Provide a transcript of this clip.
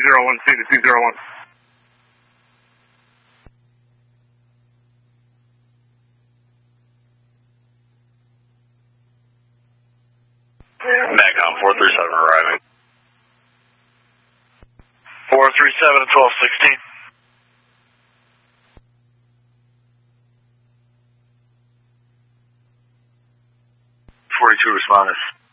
201, see the 201. Macom 437 arriving. 437 at 1216. 42 responders.